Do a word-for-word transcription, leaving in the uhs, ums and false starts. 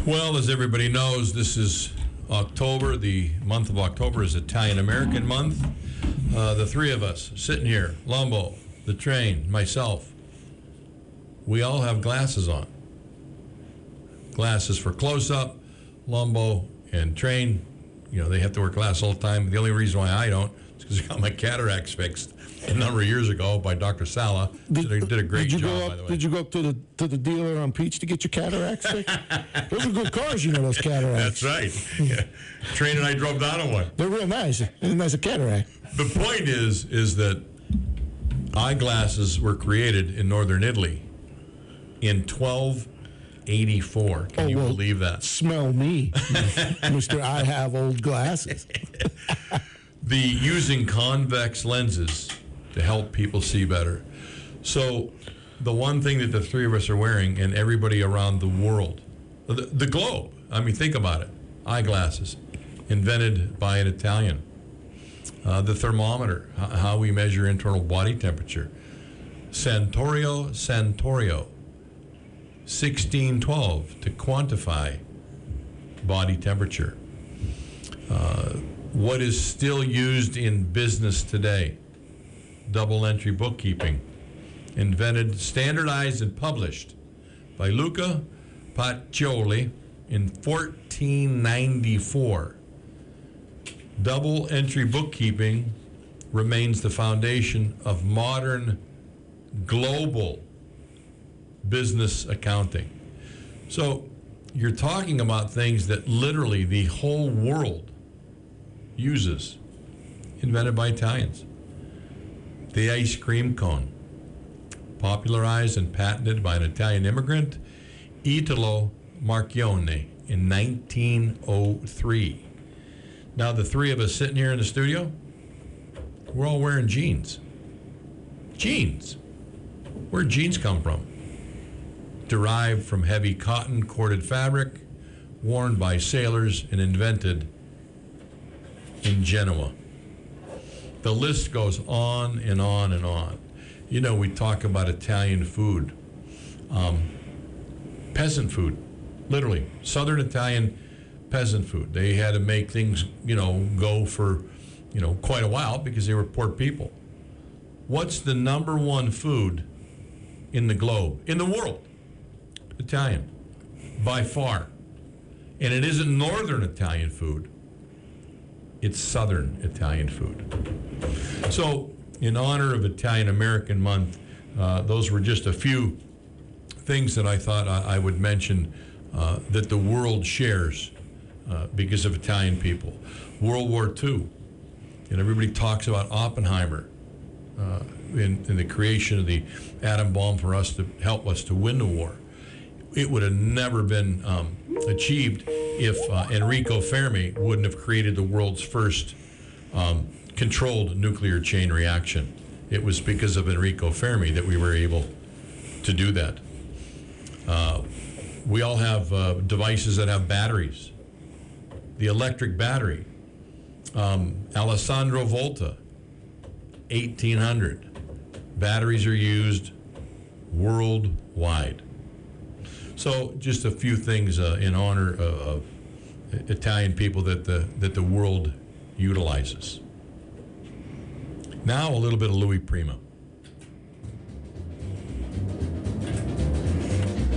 Well, as everybody knows, this is October. The month of October is Italian American month. Uh, the three of us sitting here, Lumbo, the train, myself, we all have glasses on. Glasses for close-up, Lumbo, and train. You know, they have to wear glasses all the time. The only reason why I don't is because I got my cataracts fixed a number of years ago by Doctor Sala. Did, did a great did you job, go up, by the way. Did you go up to the to the dealer on Peach to get your cataracts fixed? Those are good cars, you know, those cataracts. That's right. Yeah. Train and I drove down on one. They're real nice. They're nice a cataract. The point is, is that eyeglasses were created in northern Italy in twelve eighty-four. Can Oh, you well, believe that? Smell me, Mister I have old glasses. The using convex lenses to help people see better. So the one thing that the three of us are wearing, and everybody around the world, the, the globe, I mean, think about it, eyeglasses, invented by an Italian. Uh, the thermometer, h- how we measure internal body temperature. Santorio Santorio, sixteen twelve, to quantify body temperature. Uh, what is still used in business today? Double entry bookkeeping, invented, standardized, and published by Luca Pacioli in fourteen ninety-four. Double entry bookkeeping remains the foundation of modern global business accounting. So you're talking about things that literally the whole world uses, invented by Italians. The ice cream cone, popularized and patented by an Italian immigrant, Italo Marchione, in nineteen oh three. Now, the three of us sitting here in the studio, we're all wearing jeans. Jeans. Where'd jeans come from? Derived from heavy cotton corded fabric, worn by sailors and invented in Genoa. The list goes on and on and on. You know, we talk about Italian food, um, peasant food, literally, Southern Italian peasant food. They had to make things, you know, go for, you know, quite a while because they were poor people. What's the number one food in the globe, in the world? Italian, by far. And it isn't northern Italian food. It's southern Italian food. So, in honor of Italian American Month, uh, those were just a few things that I thought I, I would mention uh, that the world shares uh, because of Italian people. World War Two, and everybody talks about Oppenheimer uh, in, in the creation of the atom bomb for us to help us to win the war. It would have never been um, achieved if uh, Enrico Fermi wouldn't have created the world's first um, controlled nuclear chain reaction. It was because of Enrico Fermi that we were able to do that. Uh, we all have uh, devices that have batteries. The electric battery, um, Alessandro Volta, eighteen hundred. Batteries are used worldwide. So just a few things uh, in honor of, of Italian people that the that the world utilizes. Now a little bit of Louis Prima.